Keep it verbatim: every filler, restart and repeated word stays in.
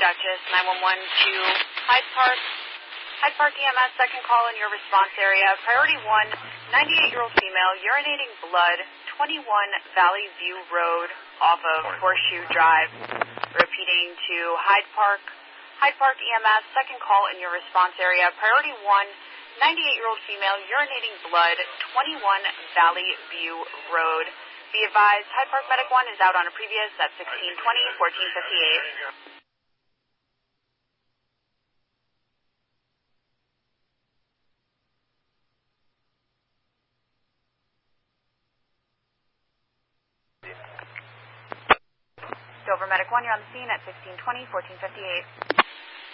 Duchess, nine one one to Hyde Park. Hyde Park E M S, second call in your response area. Priority one, ninety-eight-year-old female, urinating blood, twenty-one Valley View Road off of Horseshoe Drive. Repeating to Hyde Park. Hyde Park E M S, second call in your response area. Priority one, ninety-eight-year-old female, urinating blood, twenty-one Valley View Road. Be advised, Hyde Park Medic one is out on a previous at sixteen twenty, fourteen fifty-eight. Dover Medic one, you're on the scene at sixteen twenty, fourteen fifty-eight.